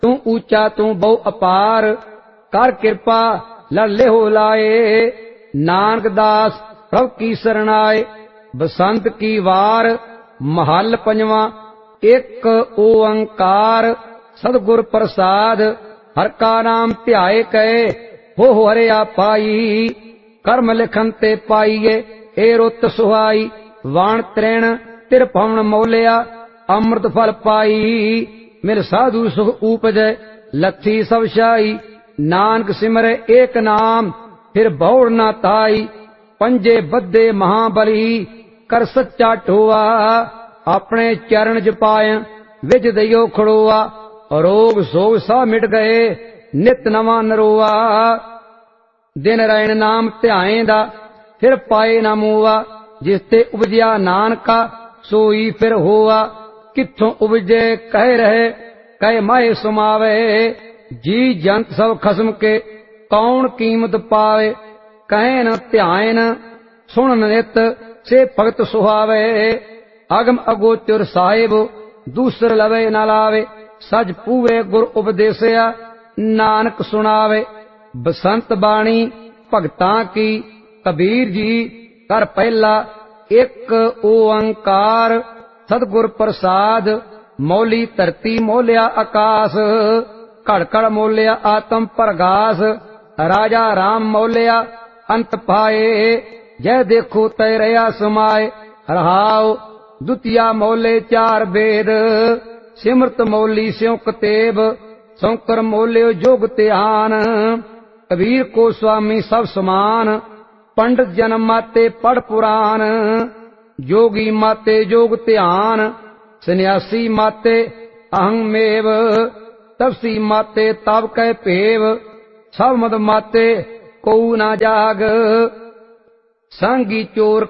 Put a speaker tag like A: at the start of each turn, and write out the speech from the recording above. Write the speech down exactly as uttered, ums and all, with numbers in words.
A: तू ऊंचा तू बहु अपार, कर कृपा लड़ ले हो लाए। नानक दास प्रभ की शरणाए, बसंत की वार महल पंजवा। एक ओंकार सतगुर प्रसाद, हर का नाम ध्याए कहे हो हो हरिया पाई। कर्म लिखन ते पाईए ए रुत सुहाई, वाण त्रिण तिर पवन मोलिया अमृत फल पाई। मिल साधु सुख उपजै लथी सब शाई, नानक सिमरे एक नाम फिर बौड़ ना ताई। पंजे बद्दे महाबली कर सच्चा ठोआ, अपने चरण जपाय विज दइयो खड़ोआ। रोग सोग सा मिट गए नित नवा नरोआ, दिन रैन नाम ध्याएंदा फिर पाए ना मूआ। जिसते उपजिया नानका सोई फिर होआ, किथों उपजे कह रहे कह माए सुमावे। जी जंत सब खसम के कौन कीमत पावे, कहे न ध्यान सुन नित से भगत सुहावे। अगम अगोचर साहिब दूसर लवे न लावे, सज पूवे गुर उपदेसिया नानक सुनावे। बसंत बाणी भगतां की कबीर जी कर पहला, एक ओंकार सतगुर प्रसाद। मौली धरती मोलिया आकाश, घड़ घड़ मोलिया आत्म प्रगास। राजा राम मोलिया अंत पाए, जय देखो तय रया समाए। रहाओ दुतिया मोले चार वेद, सिमरत मौली स्यों कतेब। शंकर मोलियो जोग त्यान, कबीर को स्वामी सब समान। पंडित जन माते पढ़ पुराण, जोगी माते जोग ध्यान। सन्यासी माते अहंमेव, तपसी माते तब कै पेव। सब मद माते को ना जाग, सांगी चोर